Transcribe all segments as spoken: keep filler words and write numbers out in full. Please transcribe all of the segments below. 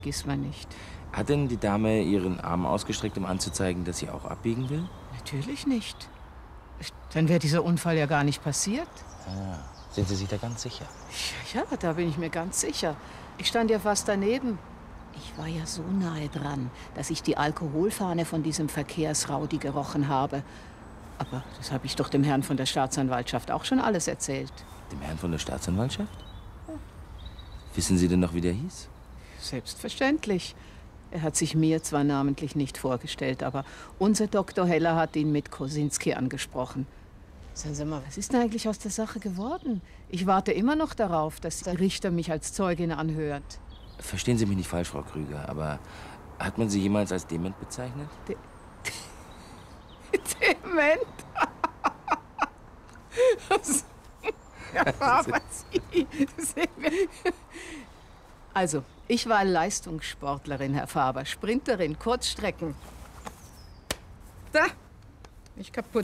vergisst man nicht. Hat denn die Dame ihren Arm ausgestreckt, um anzuzeigen, dass sie auch abbiegen will? Natürlich nicht. Dann wäre dieser Unfall ja gar nicht passiert. Ah, sind Sie sich da ganz sicher? Ja, ja, da bin ich mir ganz sicher. Ich stand ja fast daneben. Ich war ja so nahe dran, dass ich die Alkoholfahne von diesem Verkehrsraudi gerochen habe. Aber das habe ich doch dem Herrn von der Staatsanwaltschaft auch schon alles erzählt. Dem Herrn von der Staatsanwaltschaft? Ja. Wissen Sie denn noch, wie der hieß? Selbstverständlich. Er hat sich mir zwar namentlich nicht vorgestellt, aber unser Doktor Heller hat ihn mit Kosinski angesprochen. Sagen Sie mal, was ist denn eigentlich aus der Sache geworden? Ich warte immer noch darauf, dass der Richter mich als Zeugin anhört. Verstehen Sie mich nicht falsch, Frau Krüger, aber hat man Sie jemals als dement bezeichnet? De Dement? Ja, aber Sie sehen wir. Also, ich war Leistungssportlerin, Herr Faber. Sprinterin, Kurzstrecken. Da, ich kaputt.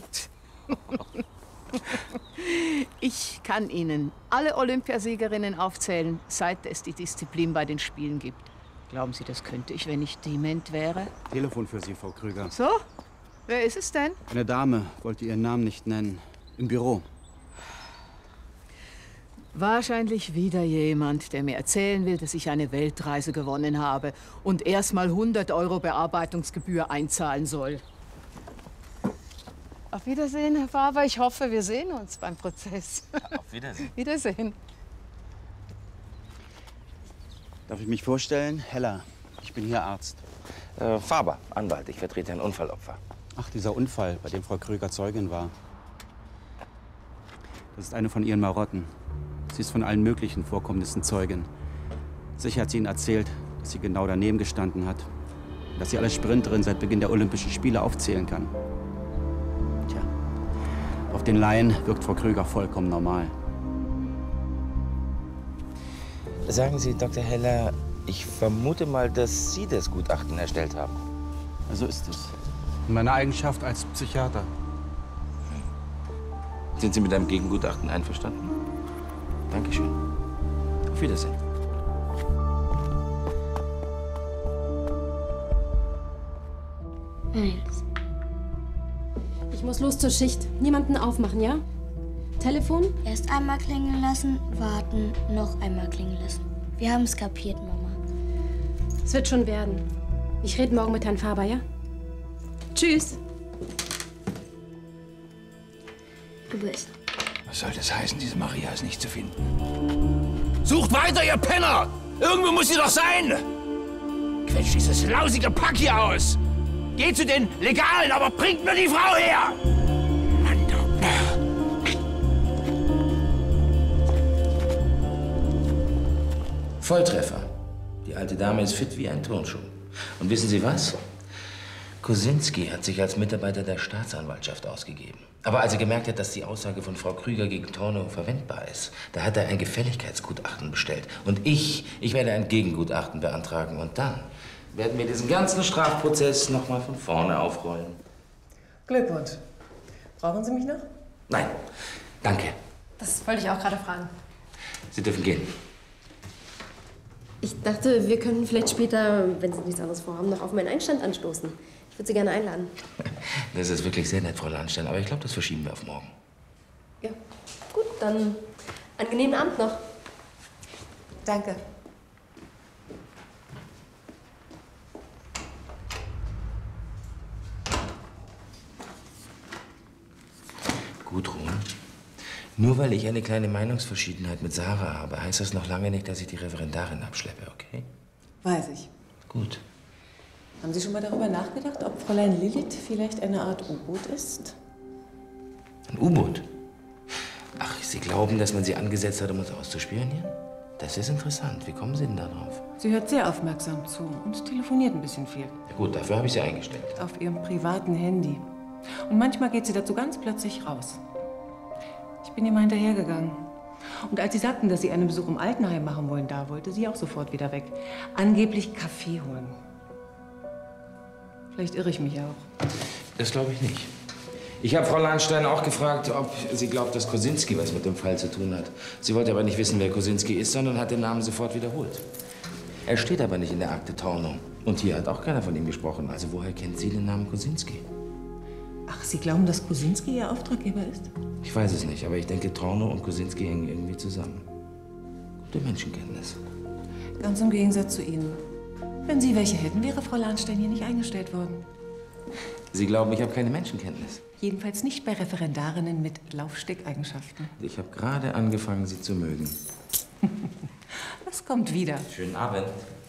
Ich kann Ihnen alle Olympiasiegerinnen aufzählen, seit es die Disziplin bei den Spielen gibt. Glauben Sie, das könnte ich, wenn ich dement wäre? Telefon für Sie, Frau Krüger. So? Wer ist es denn? Eine Dame wollte Ihren Namen nicht nennen. Im Büro. Wahrscheinlich wieder jemand, der mir erzählen will, dass ich eine Weltreise gewonnen habe und erst mal hundert Euro Bearbeitungsgebühr einzahlen soll. Auf Wiedersehen, Herr Faber. Ich hoffe, wir sehen uns beim Prozess. Auf Wiedersehen. Wiedersehen. Darf ich mich vorstellen? Heller. Ich bin hier Arzt. Äh, Faber, Anwalt. Ich vertrete ein Unfallopfer. Ach, dieser Unfall, bei dem Frau Krüger Zeugin war. Das ist eine von ihren Marotten. Sie ist von allen möglichen Vorkommnissen Zeugin. Sicher hat sie Ihnen erzählt, dass sie genau daneben gestanden hat. Dass sie alle Sprinterinnen seit Beginn der Olympischen Spiele aufzählen kann. Tja, auf den Laien wirkt Frau Krüger vollkommen normal. Sagen Sie, Doktor Heller, ich vermute mal, dass Sie das Gutachten erstellt haben. So ist es. In meiner Eigenschaft als Psychiater. Sind Sie mit einem Gegengutachten einverstanden? Dankeschön. Auf Wiedersehen. Eins. Ich muss los zur Schicht. Niemanden aufmachen, ja? Telefon? Erst einmal klingeln lassen, warten, noch einmal klingeln lassen. Wir haben es kapiert, Mama. Es wird schon werden. Ich rede morgen mit Herrn Faber, ja? Tschüss. Du bist. Was soll das heißen, diese Maria ist nicht zu finden? Sucht weiter, ihr Penner! Irgendwo muss sie doch sein! Quetscht dieses lausige Pack hier aus! Geht zu den Legalen, aber bringt mir die Frau her! Mann, du... Volltreffer. Die alte Dame ist fit wie ein Turnschuh. Und wissen Sie was? Kosinski hat sich als Mitarbeiter der Staatsanwaltschaft ausgegeben. Aber als er gemerkt hat, dass die Aussage von Frau Krüger gegen Tornow verwendbar ist, da hat er ein Gefälligkeitsgutachten bestellt. Und ich, ich werde ein Gegengutachten beantragen. Und dann werden wir diesen ganzen Strafprozess noch mal von vorne aufrollen. Glückwunsch. Brauchen Sie mich noch? Nein, danke. Das wollte ich auch gerade fragen. Sie dürfen gehen. Ich dachte, wir könnten vielleicht später, wenn Sie nichts anderes vorhaben, noch auf meinen Einstand anstoßen. Ich würde Sie gerne einladen. Das ist wirklich sehr nett, Frau Landstein, aber ich glaube, das verschieben wir auf morgen. Ja, gut, dann angenehmen Abend noch. Danke. Gudrun, nur weil ich eine kleine Meinungsverschiedenheit mit Sarah habe, heißt das noch lange nicht, dass ich die Referendarin abschleppe, okay? Weiß ich. Gut. Haben Sie schon mal darüber nachgedacht, ob Fräulein Lilith vielleicht eine Art U-Boot ist? Ein U-Boot? Ach, Sie glauben, dass man sie angesetzt hat, um uns auszuspionieren? Das ist interessant. Wie kommen Sie denn da drauf? Sie hört sehr aufmerksam zu und telefoniert ein bisschen viel. Ja, gut, dafür habe ich sie eingestellt. Auf ihrem privaten Handy. Und manchmal geht sie dazu ganz plötzlich raus. Ich bin ihr mal hinterhergegangen. Und als sie sagten, dass sie einen Besuch im Altenheim machen wollen, da wollte sie auch sofort wieder weg. Angeblich Kaffee holen. Vielleicht irre ich mich auch. Das glaube ich nicht. Ich habe Frau Lahnstein auch gefragt, ob sie glaubt, dass Kosinski was mit dem Fall zu tun hat. Sie wollte aber nicht wissen, wer Kosinski ist, sondern hat den Namen sofort wiederholt. Er steht aber nicht in der Akte Tornow. Und hier hat auch keiner von ihm gesprochen. Also woher kennt sie den Namen Kosinski? Ach, Sie glauben, dass Kosinski Ihr Auftraggeber ist? Ich weiß es nicht, aber ich denke, Tornow und Kosinski hängen irgendwie zusammen. Gute Menschenkenntnis. Ganz im Gegensatz zu Ihnen. Wenn Sie welche hätten, wäre Frau Lahnstein hier nicht eingestellt worden. Sie glauben, ich habe keine Menschenkenntnis? Jedenfalls nicht bei Referendarinnen mit Laufsteckeigenschaften. Ich habe gerade angefangen, sie zu mögen. Das kommt wieder. Schönen Abend.